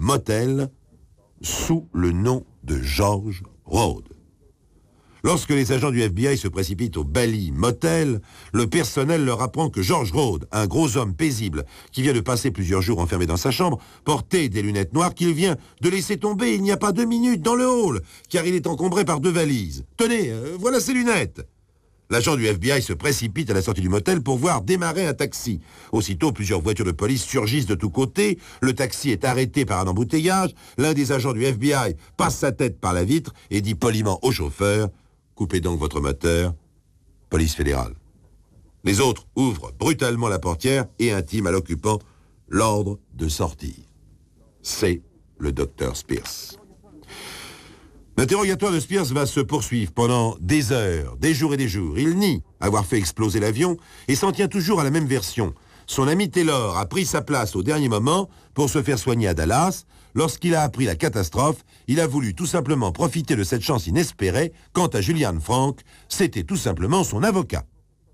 motel sous le nom de George Rhodes. Lorsque les agents du FBI se précipitent au Bally Motel, le personnel leur apprend que George Rhodes, un gros homme paisible qui vient de passer plusieurs jours enfermé dans sa chambre, portait des lunettes noires qu'il vient de laisser tomber il n'y a pas 2 minutes dans le hall, car il est encombré par 2 valises. Tenez, voilà ses lunettes. L'agent du FBI se précipite à la sortie du motel pour voir démarrer un taxi. Aussitôt, plusieurs voitures de police surgissent de tous côtés. Le taxi est arrêté par un embouteillage. L'un des agents du FBI passe sa tête par la vitre et dit poliment au chauffeur « Coupez donc votre moteur, police fédérale ». Les autres ouvrent brutalement la portière et intiment à l'occupant l'ordre de sortir. C'est le docteur Spears. L'interrogatoire de Spears va se poursuivre pendant des heures, des jours et des jours. Il nie avoir fait exploser l'avion et s'en tient toujours à la même version. Son ami Taylor a pris sa place au dernier moment pour se faire soigner à Dallas. Lorsqu'il a appris la catastrophe, il a voulu tout simplement profiter de cette chance inespérée. Quant à Julian Frank, c'était tout simplement son avocat.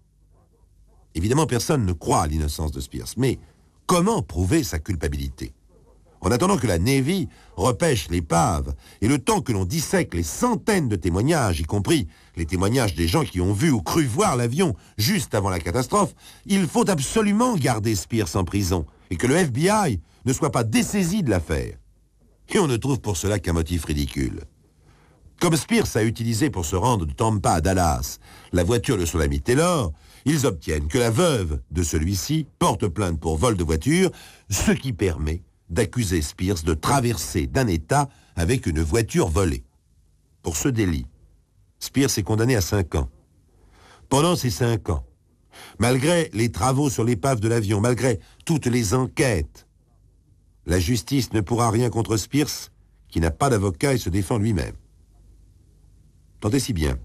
Évidemment, personne ne croit à l'innocence de Spears, mais comment prouver sa culpabilité ? En attendant que la Navy repêche l'épave, et le temps que l'on dissèque les centaines de témoignages, y compris les témoignages des gens qui ont vu ou cru voir l'avion juste avant la catastrophe, il faut absolument garder Spears en prison, et que le FBI ne soit pas dessaisi de l'affaire. Et on ne trouve pour cela qu'un motif ridicule. Comme Spears a utilisé pour se rendre de Tampa à Dallas la voiture de son ami Taylor, ils obtiennent que la veuve de celui-ci porte plainte pour vol de voiture, ce qui permet d'accuser Spears de traverser d'un État avec une voiture volée. Pour ce délit, Spears est condamné à 5 ans. Pendant ces 5 ans, malgré les travaux sur l'épave de l'avion, malgré toutes les enquêtes, la justice ne pourra rien contre Spears, qui n'a pas d'avocat et se défend lui-même. Tant et si bien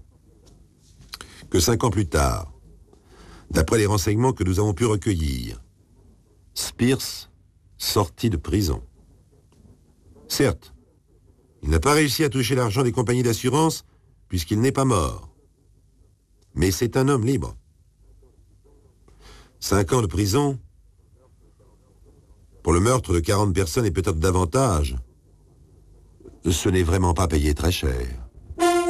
que 5 ans plus tard, d'après les renseignements que nous avons pu recueillir, Spears sorti de prison. Certes, il n'a pas réussi à toucher l'argent des compagnies d'assurance puisqu'il n'est pas mort. Mais c'est un homme libre. 5 ans de prison pour le meurtre de 40 personnes et peut-être davantage, ce n'est vraiment pas payé très cher.